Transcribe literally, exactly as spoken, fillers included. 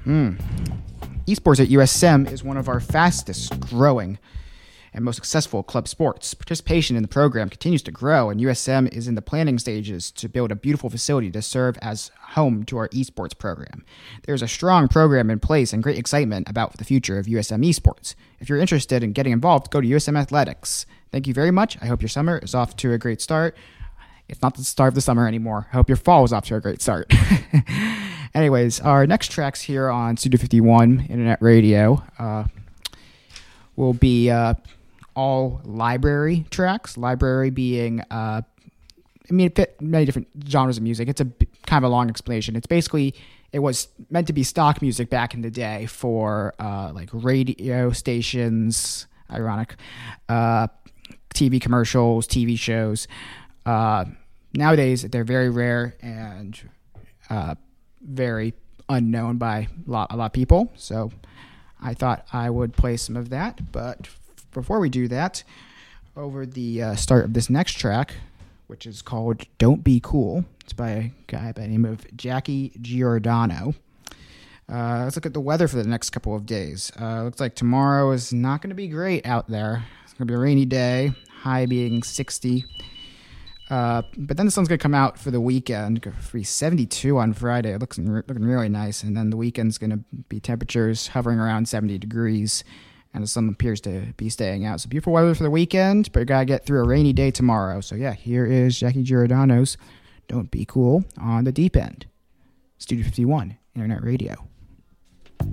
Mm. Esports at U S M is one of our fastest growing and most successful club sports. Participation in the program continues to grow, and U S M is in the planning stages to build a beautiful facility to serve as home to our esports program. There's a strong program in place and great excitement about the future of U S M esports. If you're interested in getting involved, go to U S M Athletics. Thank you very much. I hope your summer is off to a great start. It's not the start of the summer anymore. I hope your fall is off to a great start. Anyways, our next tracks here on Studio fifty-one Internet Radio uh, will be uh, all library tracks. Library being, uh, I mean, it fit many different genres of music. It's a kind of a long explanation. It's basically, it was meant to be stock music back in the day for uh, like radio stations, ironic, uh, T V commercials, T V shows. Uh, nowadays, they're very rare and uh, very unknown by a lot, a lot of people. So I thought I would play some of that. But before we do that, over the uh, start of this next track, which is called Don't Be Cool. It's by a guy by the name of Jackie Giordano. Uh, let's look at the weather for the next couple of days. Uh, looks like tomorrow is not going to be great out there. It's going to be a rainy day, high being sixty. Uh, but then the sun's going to come out for the weekend. Going to be seventy-two on Friday. It looks looking really nice. And then the weekend's going to be temperatures hovering around seventy degrees. And the sun appears to be staying out. So beautiful weather for the weekend, but you got to get through a rainy day tomorrow. So yeah, here is Jackie Giordano's Don't Be Cool on the Deep End. Studio fifty-one Internet Radio.